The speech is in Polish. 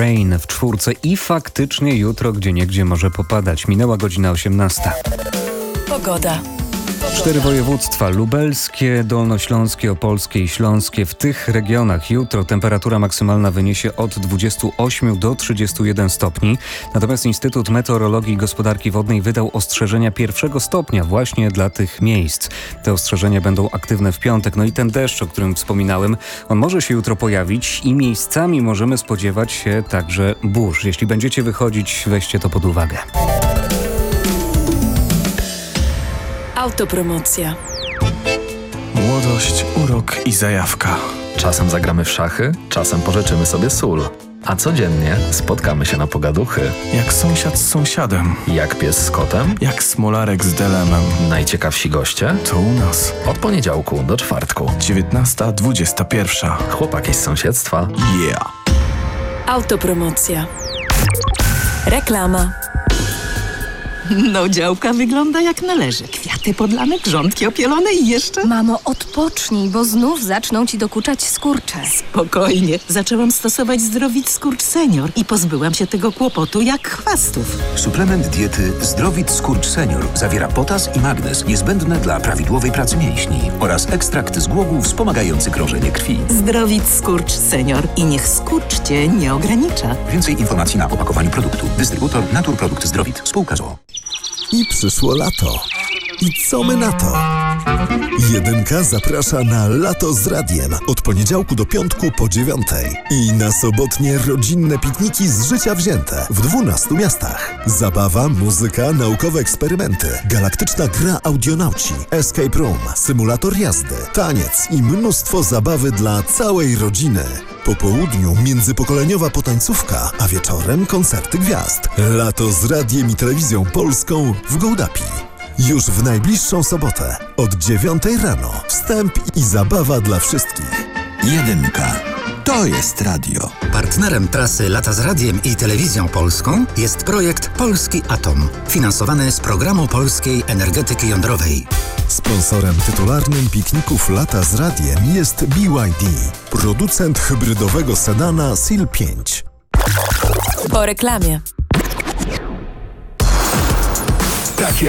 Rain w 4 i faktycznie jutro gdzieniegdzie może popadać. Minęła godzina 18. Pogoda. 4 województwa: lubelskie, dolnośląskie, opolskie i śląskie. W tych regionach jutro temperatura maksymalna wyniesie od 28 do 31 stopni. Natomiast Instytut Meteorologii i Gospodarki Wodnej wydał ostrzeżenia 1 stopnia właśnie dla tych miejsc. Te ostrzeżenia będą aktywne w piątek. No i ten deszcz, o którym wspominałem, on może się jutro pojawić i miejscami możemy spodziewać się także burz. Jeśli będziecie wychodzić, weźcie to pod uwagę. Autopromocja. Młodość, urok i zajawka. Czasem zagramy w szachy, czasem pożyczymy sobie sól. A codziennie spotkamy się na pogaduchy. Jak sąsiad z sąsiadem. Jak pies z kotem. Jak smolarek z delemem. Najciekawsi goście. To u nas. Od poniedziałku do czwartku. 19:21. Chłopaki z sąsiedztwa. Yeah. Autopromocja. Reklama. No, działka wygląda jak należy. Kwiaty podlane, grządki opielone i jeszcze... Mamo, odpocznij, bo znów zaczną ci dokuczać skurcze. Spokojnie. Zaczęłam stosować Zdrowit Skurcz Senior i pozbyłam się tego kłopotu jak chwastów. Suplement diety Zdrowit Skurcz Senior zawiera potas i magnez niezbędne dla prawidłowej pracy mięśni oraz ekstrakt z głogów wspomagający krążenie krwi. Zdrowit Skurcz Senior i niech skurcz cię nie ogranicza. Więcej informacji na opakowaniu produktu. Dystrybutor Naturprodukt Zdrowit. Spółka z o.o. I przyszło lato. I co my na to? Jedynka zaprasza na Lato z Radiem od poniedziałku do piątku po 9:00 i na sobotnie rodzinne pikniki z życia wzięte w 12 miastach. Zabawa, muzyka, naukowe eksperymenty, galaktyczna gra audionauci, escape room, symulator jazdy, taniec i mnóstwo zabawy dla całej rodziny. Po południu międzypokoleniowa potańcówka, a wieczorem koncerty gwiazd. Lato z Radiem i Telewizją Polską w Gołdapi. Już w najbliższą sobotę od 9:00 rano. Wstęp i zabawa dla wszystkich. Jedynka. To jest radio. Partnerem trasy Lata z Radiem i Telewizją Polską jest projekt Polski Atom, finansowany z Programu Polskiej Energetyki Jądrowej. Sponsorem tytularnym pikników Lata z Radiem jest BYD, producent hybrydowego sedana Seal 5. Po reklamie.